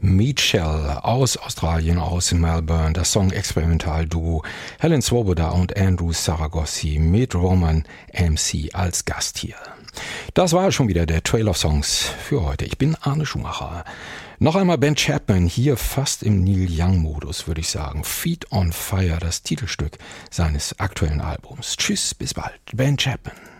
Meatshell aus Australien, aus Melbourne, das Song Experimental-Duo Helen Swoboda und Andrew Saragossi mit Roman MC als Gast hier. Das war schon wieder der Trail of Songs für heute. Ich bin Arne Schumacher. Noch einmal Ben Chapman, hier fast im Neil Young-Modus, würde ich sagen. Feet on Fire, das Titelstück seines aktuellen Albums. Tschüss, bis bald. Ben Chapman.